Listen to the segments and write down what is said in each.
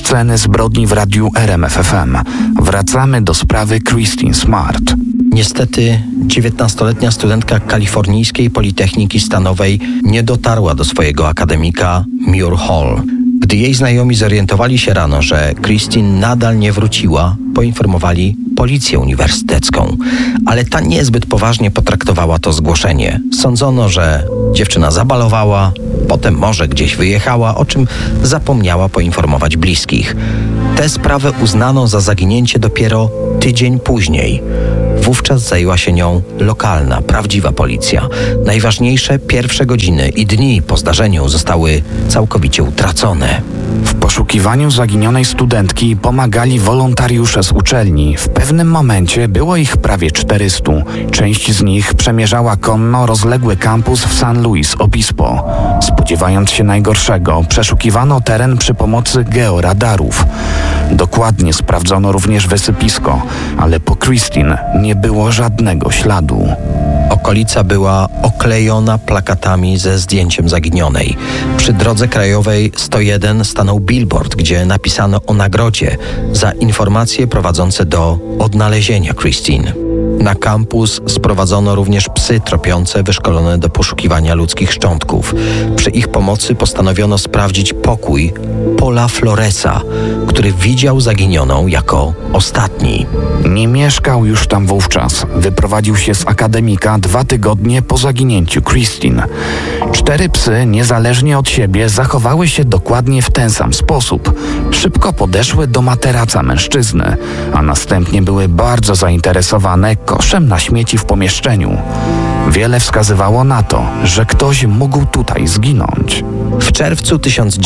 Sceny zbrodni w radiu RMF FM. Wracamy do sprawy Christine Smart. Niestety 19-letnia studentka kalifornijskiej Politechniki Stanowej nie dotarła do swojego akademika Muir Hall. Gdy jej znajomi zorientowali się rano, że Christine nadal nie wróciła, poinformowali policję uniwersytecką. Ale ta niezbyt poważnie potraktowała to zgłoszenie. Sądzono, że dziewczyna zabalowała, potem może gdzieś wyjechała, o czym zapomniała poinformować bliskich. Tę sprawę uznano za zaginięcie dopiero tydzień później. Wówczas zajęła się nią lokalna, prawdziwa policja. Najważniejsze pierwsze godziny i dni po zdarzeniu zostały całkowicie utracone. W poszukiwaniu zaginionej studentki pomagali wolontariusze z uczelni. W pewnym momencie było ich prawie 400. Część z nich przemierzała konno rozległy kampus w San Luis Obispo. Spodziewając się najgorszego, przeszukiwano teren przy pomocy georadarów. Dokładnie sprawdzono również wysypisko, ale po Christine nie było żadnego śladu. Okolica była oklejona plakatami ze zdjęciem zaginionej. Przy drodze krajowej 101 stanął billboard, gdzie napisano o nagrodzie za informacje prowadzące do odnalezienia Christine. Na kampus sprowadzono również psy tropiące wyszkolone do poszukiwania ludzkich szczątków. Przy ich pomocy postanowiono sprawdzić pokój Paula Floresa, który widział zaginioną jako ostatni. Nie mieszkał już tam wówczas. Wyprowadził się z akademika 2 tygodnie po zaginięciu Christine. 4 psy, niezależnie od siebie, zachowały się dokładnie w ten sam sposób. Szybko podeszły do materaca mężczyzny, a następnie były bardzo zainteresowane koszem na śmieci w pomieszczeniu. Wiele wskazywało na to, że ktoś mógł tutaj zginąć. W czerwcu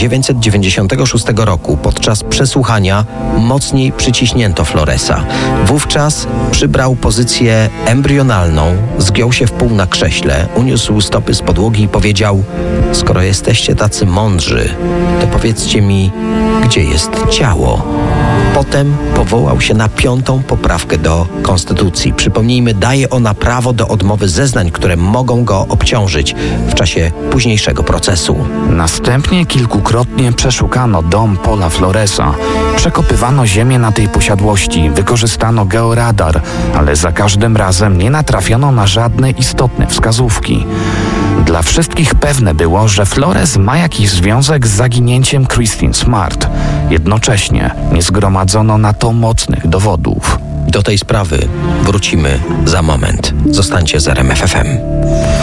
1996 roku podczas przesłuchania mocniej przyciśnięto Floresa. Wówczas przybrał pozycję embrionalną, zgiął się w pół na krześle, uniósł stopy z podłogi i powiedział: skoro jesteście tacy mądrzy, to powiedzcie mi, gdzie jest ciało. Potem powołał się na 5. poprawkę do Konstytucji. Przypomnijmy, daje ona prawo do odmowy zeznań, które mogą go obciążyć w czasie późniejszego procesu. Następnie kilkukrotnie przeszukano dom Paula Floresa. Przekopywano ziemię na tej posiadłości, wykorzystano georadar, ale za każdym razem nie natrafiono na żadne istotne wskazówki. Dla wszystkich pewne było, że Flores ma jakiś związek z zaginięciem Christine Smart. Jednocześnie nie zgromadzono na to mocnych dowodów. Do tej sprawy wrócimy za moment. Zostańcie z RMF FM.